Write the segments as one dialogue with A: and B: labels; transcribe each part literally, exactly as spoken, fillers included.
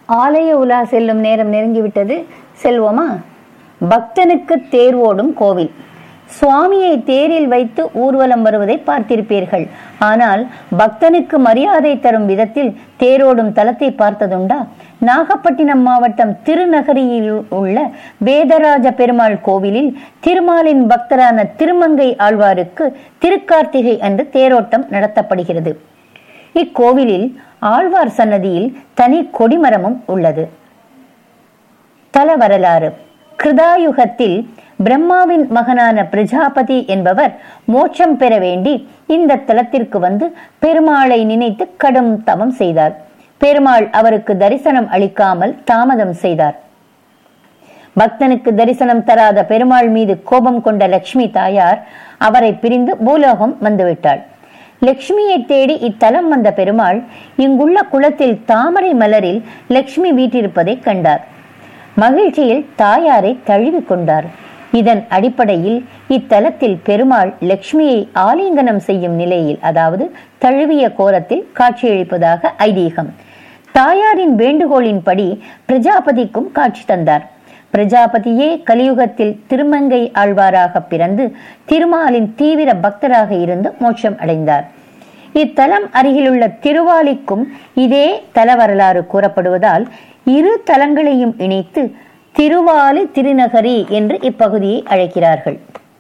A: ஆலய உலா செல்லும் நேரம் நெருங்கிவிட்டது. செல்வோமா? பக்தனுக்கு தேர் ஓடும் கோவில். சுவாமியை தேரில் வைத்து ஊர்வலம் வருவதை பார்த்திருப்பீர்கள். ஆனால் பக்தனுக்கு மரியாதை தரும் விதத்தில் தேரோடும் தலத்தை பார்த்ததுண்டா? நாகப்பட்டினம் மாவட்டம் திருநகரியில் உள்ள வேதராஜ பெருமாள் கோவிலில் திருமாலின் பக்தரான திருமங்கை ஆழ்வாருக்கு திருக்கார்த்திகை அன்று தேரோட்டம் நடத்தப்படுகிறது. இக்கோவிலில் ஆழ்வார் சன்னதியில் தனி கொடிமரமும் உள்ளது. தல வரலாறு. கிருதாயுகத்தில் பிரம்மாவின் மகனான பிரஜாபதி என்பவர் மோட்சம் பெற வேண்டி இந்த தலத்திற்கு வந்து பெருமாளை நினைத்து கடும் தவம் செய்தார். பெருமாள் அவருக்கு தரிசனம் அளிக்காமல் தாமதம் செய்தார். பக்தனுக்கு தரிசனம் தராத பெருமாள் மீது கோபம் கொண்ட லட்சுமி தாயார் அவரை பிரிந்து பூலோகம் வந்துவிட்டாள். லட்சுமியை தேடி இத்தலம் வந்த பெருமாள் இங்குள்ள குளத்தில் தாமரை மலரில் லட்சுமி வீட்டிருப்பதை கண்டார். மகிழ்ச்சியில் தாயாரை தழுவி கொண்டார். இதன் அடிப்படையில் இத்தலத்தில் பெருமாள் லட்சுமியை ஆலிங்கனம் செய்யும் நிலையில், அதாவது தழுவிய கோலத்தில் காட்சியளிப்பதாக ஐதீகம். தாயாரின் வேண்டுகோளின்படி பிரஜாபதிக்கும் காட்சி தந்தார். பிரஜாபதியே கலியுகத்தில் திருமங்கை ஆழ்வாராக பிறந்து திருமாலின் தீவிர பக்தராக இருந்து மோட்சம் அடைந்தார். இத்தலம் அருகிலுள்ள திருவாலிக்கும் இதே தல வரலாறு கூறப்படுவதால் இரு தலங்களையும் இணைத்து திருவாலி திருநகரி என்று இப்பகுதியை அழைக்கிறார்கள்.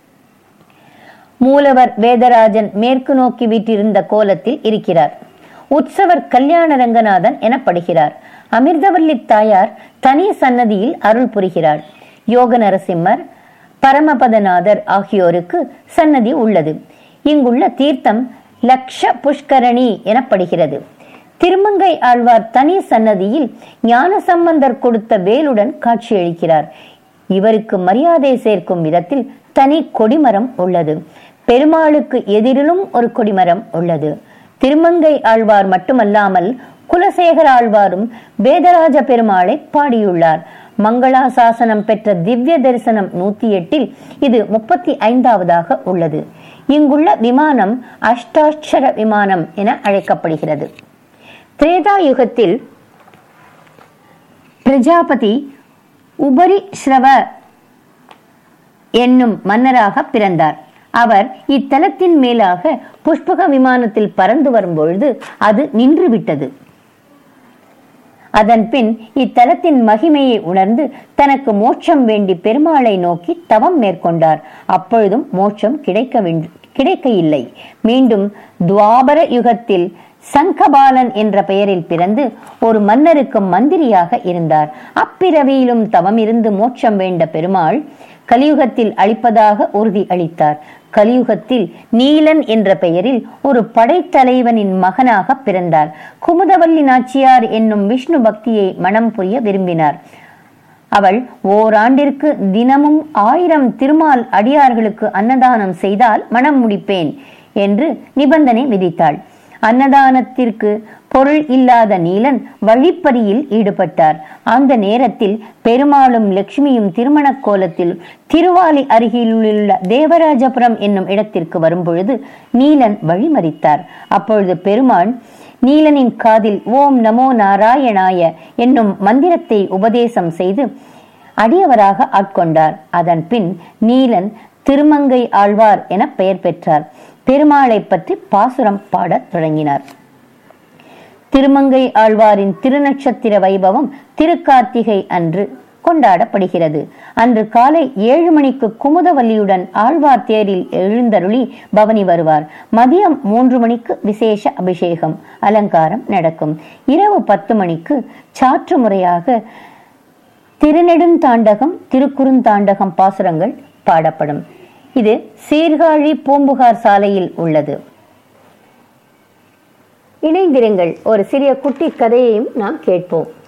A: மூலவர் வேதராஜன் மேற்கு நோக்கி வீற்றிருந்த கோலத்தில் இருக்கிறார். உற்சவர் கல்யாண ரங்கநாதன் எனப்படுகிறார். அமிர்தவல்லி தாயார் தனி சன்னதியில் அருள் புரிகிறார். யோக நரசிம்மர், பரமபதநாதர் ஆகியோருக்கு சன்னதி உள்ளது. இங்குள்ள தீர்த்தம் லக்ஷ புஷ்கரணி எனப்படுகிறது. திருமங்கை ஆழ்வார் தனி சன்னதியில் ஞானசம்பந்தர் கொடுத்த வேலுடன் காட்சியளிக்கிறார். இவருக்கு மரியாதை சேர்க்கும் விதத்தில் தனி கொடிமரம் உள்ளது. பெருமாளுக்கு எதிரிலும் ஒரு கொடிமரம் உள்ளது. திருமங்கை ஆழ்வார் மட்டுமல்லாமல் குலசேகர ஆழ்வாரும் வேதராஜ பெருமாளை பாடியுள்ளார். மங்களாசாசனம் பெற்ற திவ்ய தரிசனம் நூத்தி எட்டில் இது முப்பத்தி ஐந்தாவதாக உள்ளது. இங்குள்ள விமானம் அஷ்டாட்சர விமானம் என அழைக்கப்படுகிறது. திரேதா யுகத்தில் பிரஜாபதி உபரி ஸ்ரவ என்னும் மன்னராக பிறந்தார். அவர் இத்தலத்தின் மேலாக புஷ்பக விமானத்தில் பறந்து வரும்பொழுது அது நின்றுவிட்டது. அதன் பின் இத்தலத்தின் மகிமையை உணர்ந்து தனக்கு மோட்சம் வேண்டி பெருமாளை நோக்கி தவம் மேற்கொண்டார். அப்பொழுதும் மோட்சம் கிடைக்க கிடைக்க இல்லை. மீண்டும் துவாபர யுகத்தில் சங்கபாலன் என்ற பெயரில் பிறந்து ஒரு மன்னருக்கு மந்திரியாக இருந்தார். அப்பிறவியிலும் தவம் இருந்து மோட்சம் வேண்ட பெருமாள் கலியுகத்தில் அளிப்பதாக உறுதி அளித்தார். கலியுகத்தில் நீலன் என்ற பெயரில் ஒரு படைத்தலைவனின் மகனாக பிறந்தார். குமுதவல்லி நாச்சியார் என்னும் விஷ்ணு பக்தியை மனம் புரிய விரும்பினார். அவள் ஓராண்டிற்கு தினமும் ஆயிரம் திருமால் அடியார்களுக்கு அன்னதானம் செய்தால் மனம் முடிப்பேன் என்று நிபந்தனை விதித்தாள். அன்னதானத்திற்கு பொருள் இல்லாத நீலன் வழிப்பறியில் ஈடுபட்டார். அந்த நேரத்தில் பெருமாளும் லட்சுமியும் திருமண கோலத்தில் திருவாலி அருகிலுள்ள தேவராஜபுரம் என்னும் இடத்திற்கு வரும்பொழுது நீலன் வழிமறித்தார். அப்பொழுது பெருமாள் நீலனின் காதில் ஓம் நமோ நாராயணாய என்னும் மந்திரத்தை உபதேசம் செய்து அடியவராக ஆட்கொண்டார். அதன் பின் நீலன் திருமங்கை ஆழ்வார் என பெயர் பெற்றார். பெருமாளை பற்றி பாசுரம் பாடத் தொடங்கினார். திருமங்கை ஆழ்வாரின் திருநட்சத்திர வைபவம் திருக்கார்த்திகை அன்று கொண்டாடப்படுகிறது. அன்று காலை ஏழு மணிக்கு குமுதவல்லியுடன் ஆழ்வார் தேரில் எழுந்தருளி பவனி வருவார். மதியம் மூன்று மணிக்கு விசேஷ அபிஷேகம் அலங்காரம் நடக்கும். இரவு பத்து மணிக்கு சாற்று முறையாக திருநெடுந்தாண்டகம் திருக்குறுந்தாண்டகம் பாசுரங்கள் பாடப்படும். இது சீர்காழி பூம்புகார் சாலையில் உள்ளது. இணைந்திருங்கள், ஒரு சிறிய குட்டி கதையையும் நாம் கேட்போம்.